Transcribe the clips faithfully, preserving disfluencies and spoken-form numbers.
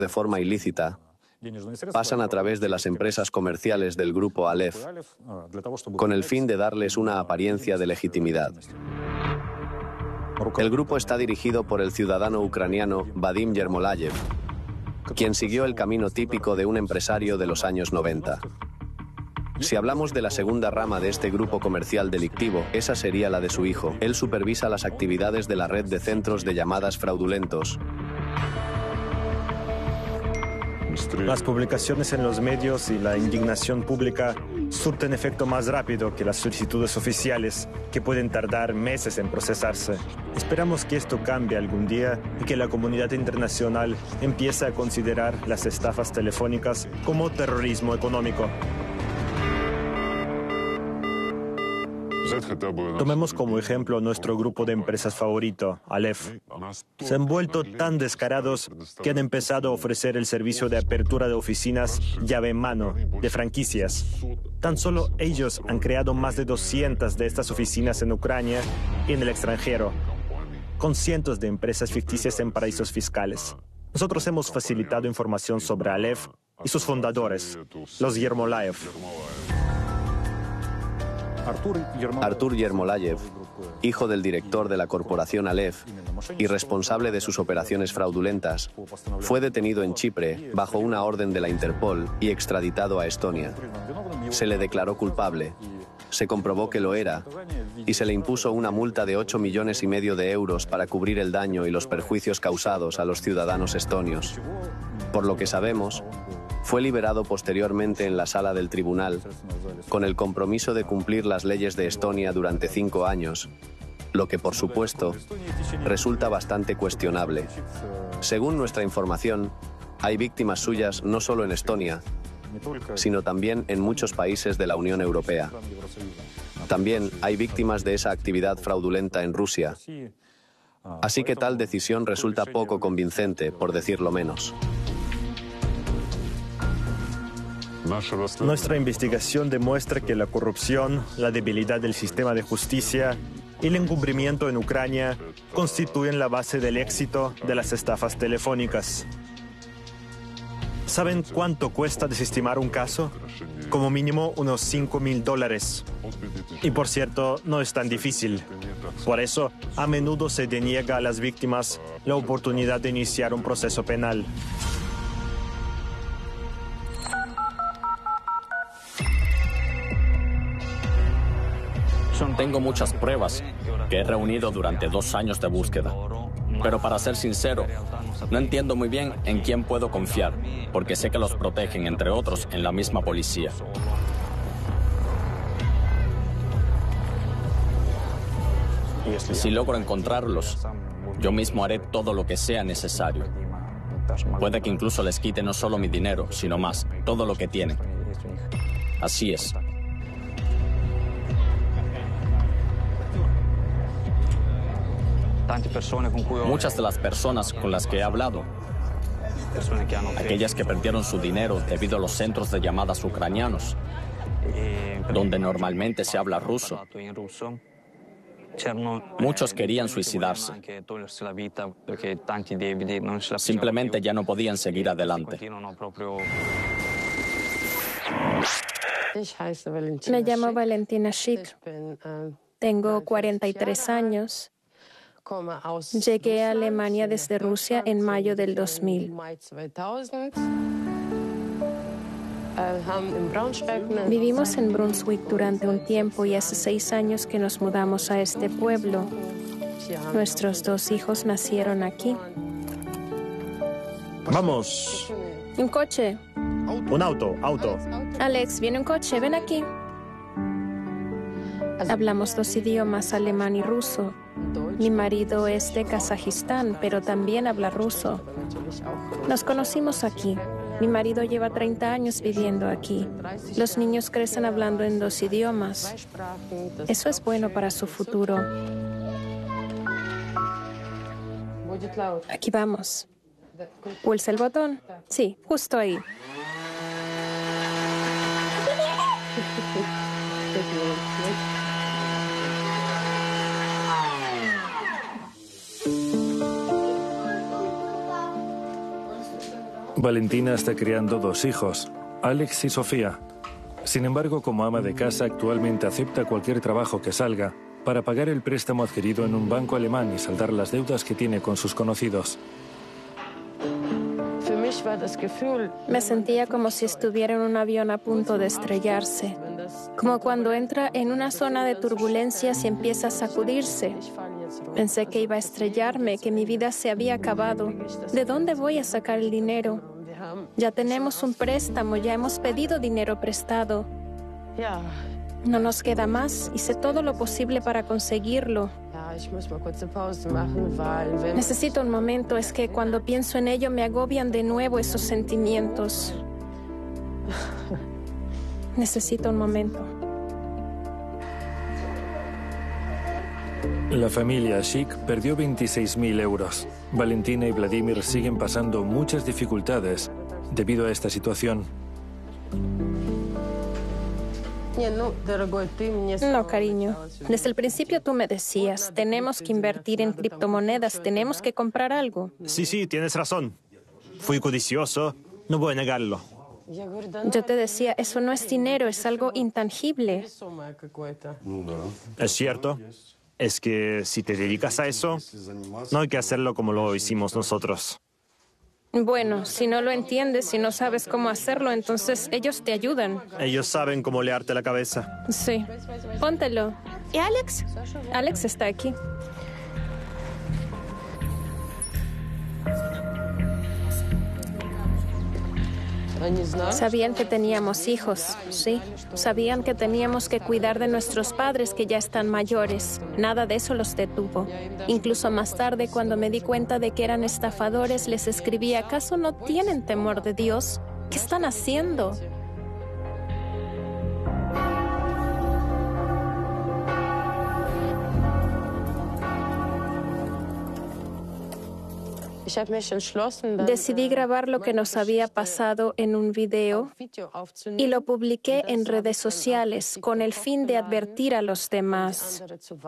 de forma ilícita pasan a través de las empresas comerciales del grupo Aleph, con el fin de darles una apariencia de legitimidad. El grupo está dirigido por el ciudadano ucraniano Vadim Yermolayev, quien siguió el camino típico de un empresario de los años noventa. Si hablamos de la segunda rama de este grupo comercial delictivo, esa sería la de su hijo. Él supervisa las actividades de la red de centros de llamadas fraudulentos. Las publicaciones en los medios y la indignación pública surten efecto más rápido que las solicitudes oficiales, que pueden tardar meses en procesarse. Esperamos que esto cambie algún día y que la comunidad internacional empiece a considerar las estafas telefónicas como terrorismo económico. Tomemos como ejemplo nuestro grupo de empresas favorito, Aleph. Se han vuelto tan descarados que han empezado a ofrecer el servicio de apertura de oficinas llave en mano, de franquicias. Tan solo ellos han creado más de doscientas de estas oficinas en Ucrania y en el extranjero, con cientos de empresas ficticias en paraísos fiscales. Nosotros hemos facilitado información sobre Aleph y sus fundadores, los Yermolayev. Artur Yermolayev, hijo del director de la corporación Aleph y responsable de sus operaciones fraudulentas, fue detenido en Chipre bajo una orden de la Interpol y extraditado a Estonia. Se le declaró culpable, se comprobó que lo era y se le impuso una multa de ocho millones y medio de euros para cubrir el daño y los perjuicios causados a los ciudadanos estonios. Por lo que sabemos, fue liberado posteriormente en la sala del tribunal, con el compromiso de cumplir las leyes de Estonia durante cinco años, lo que, por supuesto, resulta bastante cuestionable. Según nuestra información, hay víctimas suyas no solo en Estonia, sino también en muchos países de la Unión Europea. También hay víctimas de esa actividad fraudulenta en Rusia. Así que tal decisión resulta poco convincente, por decirlo menos. Nuestra investigación demuestra que la corrupción, la debilidad del sistema de justicia y el encubrimiento en Ucrania constituyen la base del éxito de las estafas telefónicas. ¿Saben cuánto cuesta desestimar un caso? Como mínimo unos cinco mil dólares. Y por cierto, no es tan difícil. Por eso, a menudo se deniega a las víctimas la oportunidad de iniciar un proceso penal. Tengo muchas pruebas que he reunido durante dos años de búsqueda. Pero para ser sincero, no entiendo muy bien en quién puedo confiar, porque sé que los protegen, entre otros, en la misma policía. Si logro encontrarlos, yo mismo haré todo lo que sea necesario. Puede que incluso les quite no solo mi dinero, sino más, todo lo que tienen. Así es. Muchas de las personas con las que he hablado, aquellas que perdieron su dinero debido a los centros de llamadas ucranianos, donde normalmente se habla ruso, muchos querían suicidarse. Simplemente ya no podían seguir adelante. Me llamo Valentina Schick. Tengo cuarenta y tres años. Llegué a Alemania desde Rusia en mayo del dos mil. Vivimos en Brunswick durante un tiempo y hace seis años que nos mudamos a este pueblo. Nuestros dos hijos nacieron aquí. ¡Vamos! Un coche. Un auto, auto. Alex, viene un coche, ven aquí. Hablamos dos idiomas, alemán y ruso. Mi marido es de Kazajistán, pero también habla ruso. Nos conocimos aquí. Mi marido lleva treinta años viviendo aquí. Los niños crecen hablando en dos idiomas. Eso es bueno para su futuro. Aquí vamos. ¿Pulsa el botón? Sí, justo ahí. Valentina está criando dos hijos, Alex y Sofía. Sin embargo, como ama de casa, actualmente acepta cualquier trabajo que salga para pagar el préstamo adquirido en un banco alemán y saldar las deudas que tiene con sus conocidos. Me sentía como si estuviera en un avión a punto de estrellarse, como cuando entra en una zona de turbulencias y empieza a sacudirse. Pensé que iba a estrellarme, que mi vida se había acabado. ¿De dónde voy a sacar el dinero? Ya tenemos un préstamo, ya hemos pedido dinero prestado. No nos queda más, hice todo lo posible para conseguirlo. Necesito un momento, es que cuando pienso en ello me agobian de nuevo esos sentimientos. Necesito un momento. La familia Schick perdió veintiséis mil euros. Valentina y Vladimir siguen pasando muchas dificultades debido a esta situación. No, cariño. Desde el principio tú me decías, tenemos que invertir en criptomonedas, tenemos que comprar algo. Sí, sí, tienes razón. Fui codicioso, no voy a negarlo. Yo te decía, eso no es dinero, es algo intangible. Es cierto. Es que si te dedicas a eso, no hay que hacerlo como lo hicimos nosotros. Bueno, si no lo entiendes, si no sabes cómo hacerlo, entonces ellos te ayudan. Ellos saben cómo learte la cabeza. Sí. Póntelo. ¿Y Alex? Alex está aquí. Sabían que teníamos hijos, sí. Sabían que teníamos que cuidar de nuestros padres que ya están mayores. Nada de eso los detuvo. Incluso más tarde, cuando me di cuenta de que eran estafadores, les escribí, ¿acaso no tienen temor de Dios? ¿Qué están haciendo? Decidí grabar lo que nos había pasado en un video y lo publiqué en redes sociales con el fin de advertir a los demás.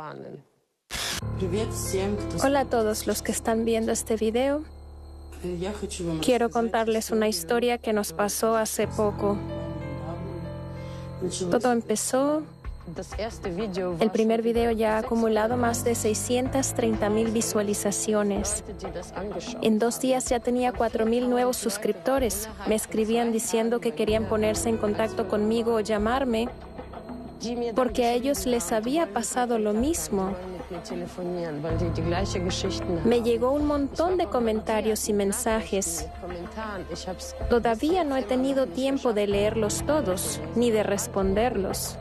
Hola a todos los que están viendo este video. Quiero contarles una historia que nos pasó hace poco. Todo empezó... El primer video ya ha acumulado más de seiscientas treinta mil visualizaciones. En dos días ya tenía cuatro mil nuevos suscriptores. Me escribían diciendo que querían ponerse en contacto conmigo o llamarme porque a ellos les había pasado lo mismo. Me llegó un montón de comentarios y mensajes. Todavía no he tenido tiempo de leerlos todos ni de responderlos.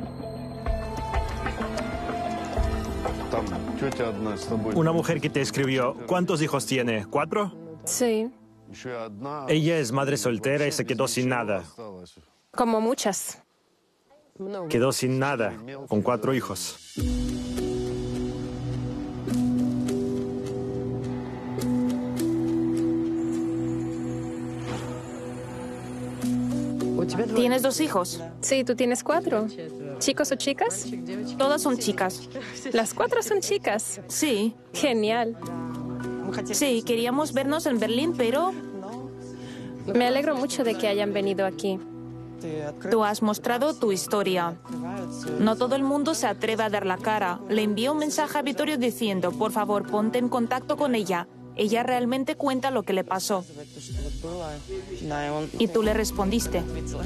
Una mujer que te escribió, ¿cuántos hijos tiene? ¿Cuatro? Sí. Ella es madre soltera y se quedó sin nada. Como muchas. Quedó sin nada, con cuatro hijos. ¿Tienes dos hijos? Sí, ¿tú tienes cuatro? ¿Chicos o chicas? Todas son chicas. Las cuatro son chicas. Sí. Genial. Sí, queríamos vernos en Berlín, pero... Me alegro mucho de que hayan venido aquí. Tú has mostrado tu historia. No todo el mundo se atreve a dar la cara. Le envié un mensaje a Vittorio diciendo, por favor, ponte en contacto con ella. Ella realmente cuenta lo que le pasó. Y tú le respondiste.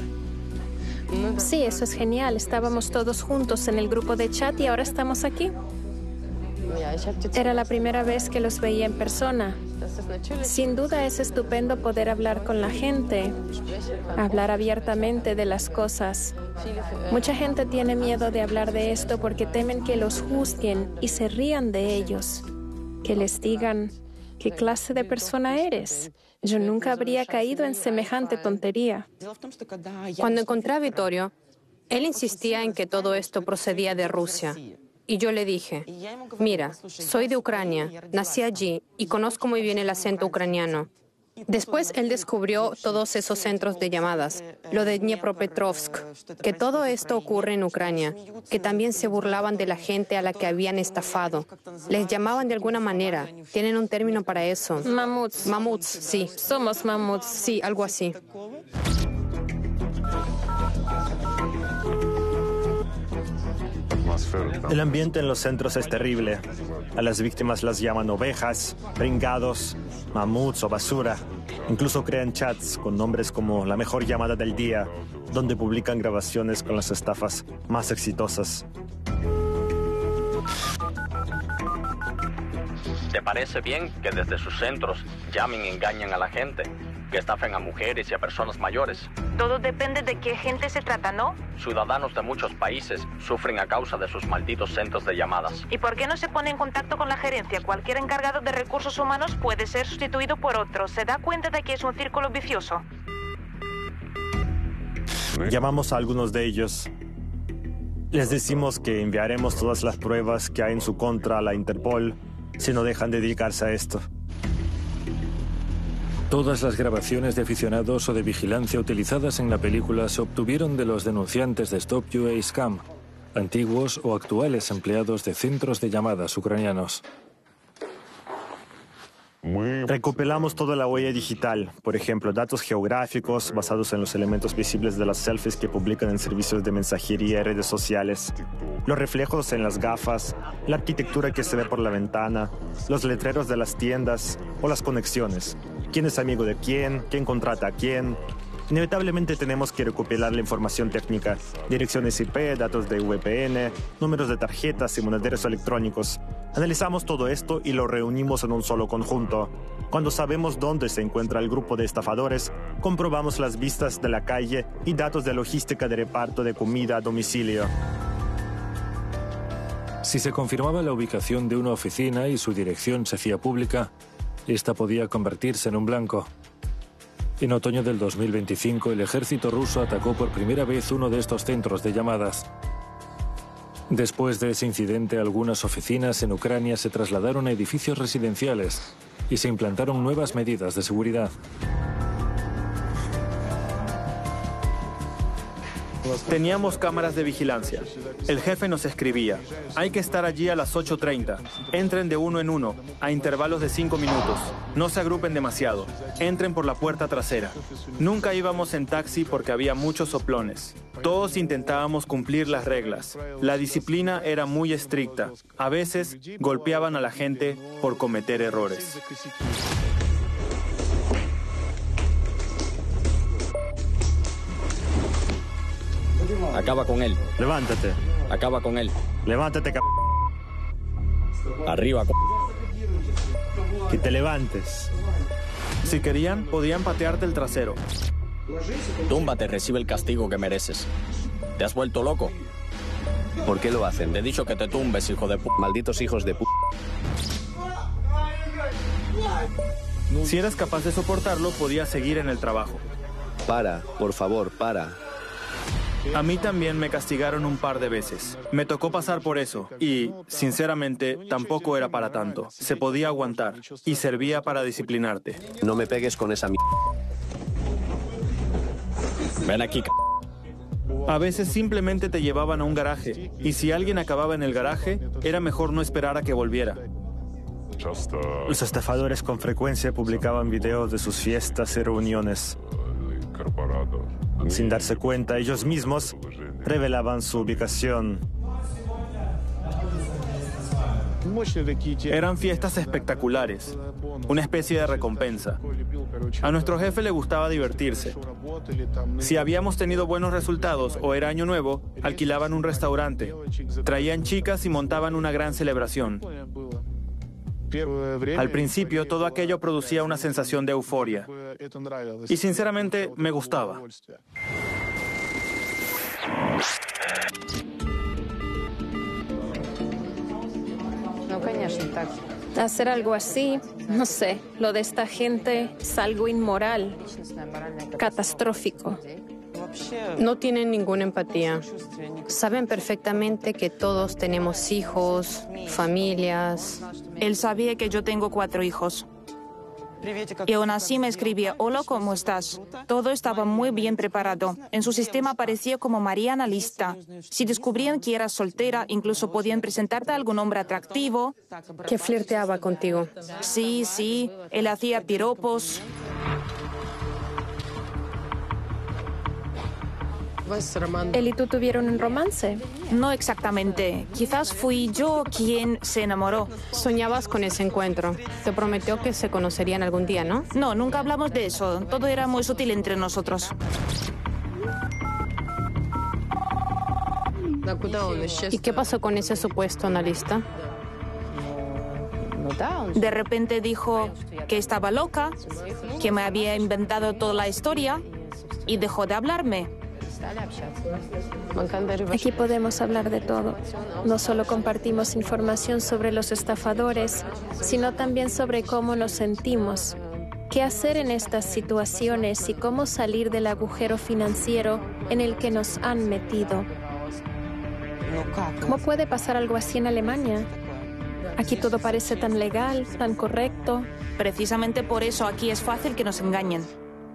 Sí, eso es genial. Estábamos todos juntos en el grupo de chat y ahora estamos aquí. Era la primera vez que los veía en persona. Sin duda es estupendo poder hablar con la gente, hablar abiertamente de las cosas. Mucha gente tiene miedo de hablar de esto porque temen que los juzguen y se rían de ellos, que les digan, ¿qué clase de persona eres? Yo nunca habría caído en semejante tontería. Cuando encontré a Vittorio, él insistía en que todo esto procedía de Rusia. Y yo le dije, mira, soy de Ucrania, nací allí y conozco muy bien el acento ucraniano. Después él descubrió todos esos centros de llamadas, lo de Dnepropetrovsk, que todo esto ocurre en Ucrania, que también se burlaban de la gente a la que habían estafado. Les llamaban de alguna manera, tienen un término para eso. Mamuts. Mamuts, sí. Somos mamuts. Sí, algo así. El ambiente en los centros es terrible. A las víctimas las llaman ovejas, pringados, mamuts o basura. Incluso crean chats con nombres como La Mejor Llamada del Día, donde publican grabaciones con las estafas más exitosas. ¿Te parece bien que desde sus centros llamen y engañen a la gente? Que estafen a mujeres y a personas mayores. Todo depende de qué gente se trata, ¿no? Ciudadanos de muchos países sufren a causa de sus malditos centros de llamadas. ¿Y por qué no se pone en contacto con la gerencia? Cualquier encargado de recursos humanos puede ser sustituido por otro. ¿Se da cuenta de que es un círculo vicioso? Llamamos a algunos de ellos. Les decimos que enviaremos todas las pruebas que hay en su contra a la Interpol si no dejan de dedicarse a esto. Todas las grabaciones de aficionados o de vigilancia utilizadas en la película se obtuvieron de los denunciantes de Stop U A Scam, antiguos o actuales empleados de centros de llamadas ucranianos. Recopilamos toda la huella digital, por ejemplo, datos geográficos basados en los elementos visibles de las selfies que publican en servicios de mensajería y redes sociales, los reflejos en las gafas, la arquitectura que se ve por la ventana, los letreros de las tiendas o las conexiones. ¿Quién es amigo de quién? ¿Quién contrata a quién? Inevitablemente tenemos que recopilar la información técnica, direcciones I P, datos de V P N, números de tarjetas y monederos electrónicos. Analizamos todo esto y lo reunimos en un solo conjunto. Cuando sabemos dónde se encuentra el grupo de estafadores, comprobamos las vistas de la calle y datos de logística de reparto de comida a domicilio. Si se confirmaba la ubicación de una oficina y su dirección se hacía pública, esta podía convertirse en un blanco. En otoño del dos mil veinticinco, el ejército ruso atacó por primera vez uno de estos centros de llamadas. Después de ese incidente, algunas oficinas en Ucrania se trasladaron a edificios residenciales y se implantaron nuevas medidas de seguridad. Teníamos cámaras de vigilancia. El jefe nos escribía: hay que estar allí a las ocho treinta. Entren de uno en uno, a intervalos de cinco minutos. No se agrupen demasiado. Entren por la puerta trasera. Nunca íbamos en taxi porque había muchos soplones. Todos intentábamos cumplir las reglas. La disciplina era muy estricta. A veces golpeaban a la gente por cometer errores. Acaba con él. Levántate. Acaba con él. Levántate, c******. Arriba, c******. Que te levantes. Si querían, podían patearte el trasero. Túmbate, recibe el castigo que mereces. ¿Te has vuelto loco? ¿Por qué lo hacen? Te he dicho que te tumbes, hijo de p***. Malditos hijos de p***. Si eras capaz de soportarlo, podías seguir en el trabajo. Para, por favor, para. A mí también me castigaron un par de veces. Me tocó pasar por eso y, sinceramente, tampoco era para tanto. Se podía aguantar y servía para disciplinarte. No me pegues con esa m***. Ven aquí, c******. A veces simplemente te llevaban a un garaje y si alguien acababa en el garaje, era mejor no esperar a que volviera. Los estafadores con frecuencia publicaban videos de sus fiestas y reuniones. Sin darse cuenta, ellos mismos revelaban su ubicación. Eran fiestas espectaculares, una especie de recompensa. A nuestro jefe le gustaba divertirse. Si habíamos tenido buenos resultados o era año nuevo, alquilaban un restaurante, traían chicas y montaban una gran celebración. Al principio, todo aquello producía una sensación de euforia. Y sinceramente, me gustaba. Hacer algo así, no sé, lo de esta gente es algo inmoral, catastrófico. No tienen ninguna empatía. Saben perfectamente que todos tenemos hijos, familias. Él sabía que yo tengo cuatro hijos. Y aún así me escribía, hola, ¿cómo estás? Todo estaba muy bien preparado. En su sistema aparecía como María Analista. Si descubrían que eras soltera, incluso podían presentarte a algún hombre atractivo. Que flirteaba contigo. Sí, sí, él hacía piropos. ¿Él y tú tuvieron un romance? No exactamente. Quizás fui yo quien se enamoró. Soñabas con ese encuentro. Te prometió que se conocerían algún día, ¿no? No, nunca hablamos de eso. Todo era muy sutil entre nosotros. ¿Y qué pasó con ese supuesto analista? De repente dijo que estaba loca, que me había inventado toda la historia y dejó de hablarme. Aquí podemos hablar de todo. No solo compartimos información sobre los estafadores, sino también sobre cómo nos sentimos, qué hacer en estas situaciones y cómo salir del agujero financiero en el que nos han metido. ¿Cómo puede pasar algo así en Alemania? Aquí todo parece tan legal, tan correcto. Precisamente por eso aquí es fácil que nos engañen.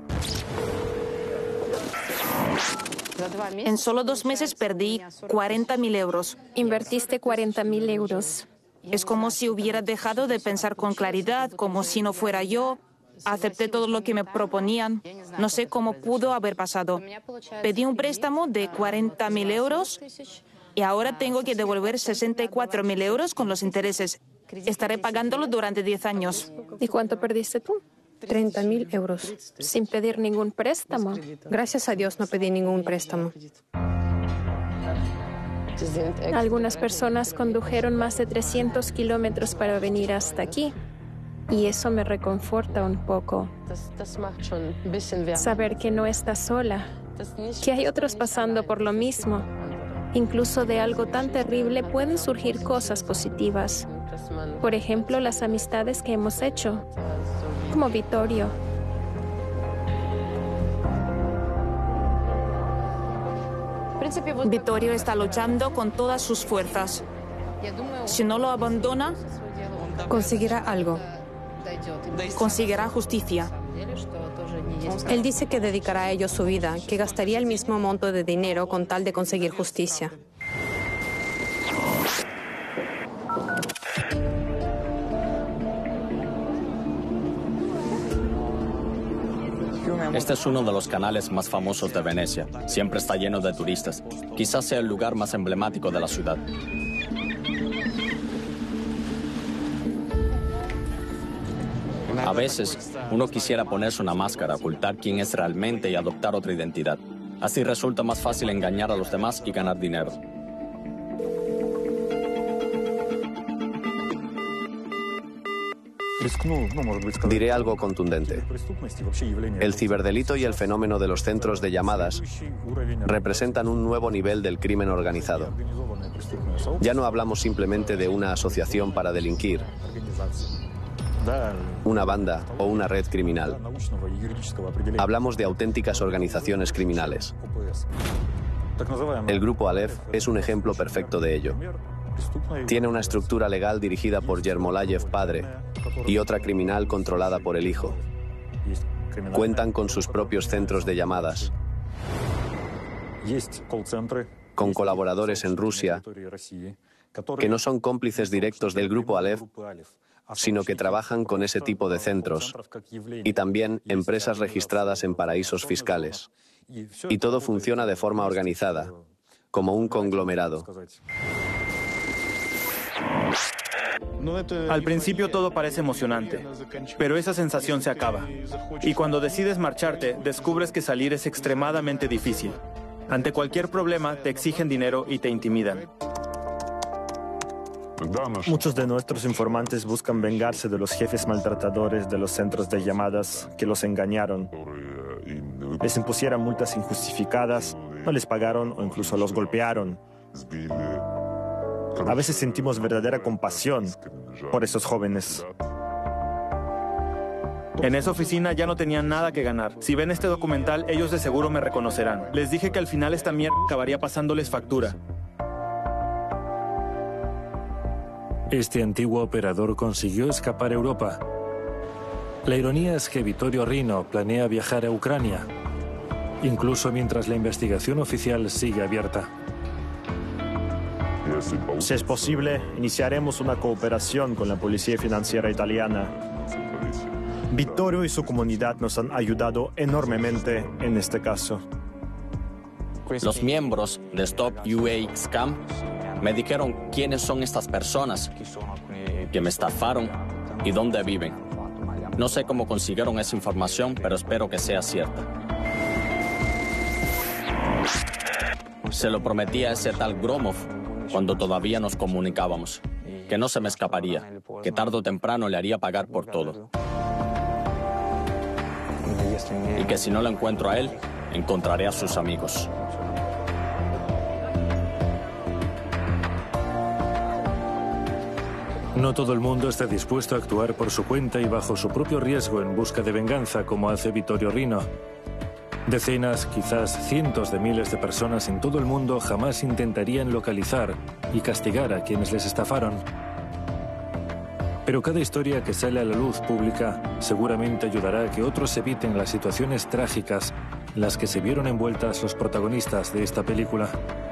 En solo dos meses perdí cuarenta mil euros. Invertiste cuarenta mil euros. Es como si hubiera dejado de pensar con claridad, como si no fuera yo. Acepté todo lo que me proponían. No sé cómo pudo haber pasado. Pedí un préstamo de cuarenta mil euros y ahora tengo que devolver sesenta y cuatro mil euros con los intereses. Estaré pagándolo durante diez años. ¿Y cuánto perdiste tú? treinta mil euros. Sin pedir ningún préstamo. Gracias a Dios no pedí ningún préstamo. Algunas personas condujeron más de trescientos kilómetros para venir hasta aquí. Y eso me reconforta un poco. Saber que no estás sola, que hay otros pasando por lo mismo. Incluso de algo tan terrible pueden surgir cosas positivas. Por ejemplo, las amistades que hemos hecho, como Vittorio. Vittorio está luchando con todas sus fuerzas. Si no lo abandona, conseguirá algo. Conseguirá justicia. Él dice que dedicará a ello su vida, que gastaría el mismo monto de dinero con tal de conseguir justicia. Este es uno de los canales más famosos de Venecia. Siempre está lleno de turistas. Quizás sea el lugar más emblemático de la ciudad. A veces, uno quisiera ponerse una máscara, ocultar quién es realmente y adoptar otra identidad. Así resulta más fácil engañar a los demás y ganar dinero. Diré algo contundente. El ciberdelito y el fenómeno de los centros de llamadas representan un nuevo nivel del crimen organizado. Ya no hablamos simplemente de una asociación para delinquir, una banda o una red criminal. Hablamos de auténticas organizaciones criminales. El grupo Aleph es un ejemplo perfecto de ello. Tiene una estructura legal dirigida por Yermolayev padre y otra criminal controlada por el hijo. Cuentan con sus propios centros de llamadas, con colaboradores en Rusia que no son cómplices directos del grupo Aleph, sino que trabajan con ese tipo de centros, y también empresas registradas en paraísos fiscales. Y todo funciona de forma organizada, como un conglomerado. Al principio todo parece emocionante, pero esa sensación se acaba. Y cuando decides marcharte, descubres que salir es extremadamente difícil. Ante cualquier problema, te exigen dinero y te intimidan. Muchos de nuestros informantes buscan vengarse de los jefes maltratadores de los centros de llamadas que los engañaron. Les impusieron multas injustificadas, no les pagaron o incluso los golpearon. A veces sentimos verdadera compasión por esos jóvenes. En esa oficina ya no tenían nada que ganar. Si ven este documental, ellos de seguro me reconocerán. Les dije que al final esta mierda acabaría pasándoles factura. Este antiguo operador consiguió escapar a Europa La ironía es que Vittorio Rino planea viajar a Ucrania, incluso mientras la investigación oficial sigue abierta. Si es posible, iniciaremos una cooperación con la Policía Financiera Italiana. Vittorio y su comunidad nos han ayudado enormemente en este caso. Los miembros de Stop U A Scam me dijeron quiénes son estas personas que me estafaron y dónde viven. No sé cómo consiguieron esa información, pero espero que sea cierta. Se lo prometí a ese tal Gromov cuando todavía nos comunicábamos, que no se me escaparía, que tarde o temprano le haría pagar por todo. Y que si no lo encuentro a él, encontraré a sus amigos. No todo el mundo está dispuesto a actuar por su cuenta y bajo su propio riesgo en busca de venganza, como hace Vittorio Rino. Decenas, quizás cientos de miles de personas en todo el mundo jamás intentarían localizar y castigar a quienes les estafaron. Pero cada historia que sale a la luz pública seguramente ayudará a que otros eviten las situaciones trágicas en las que se vieron envueltas los protagonistas de esta película.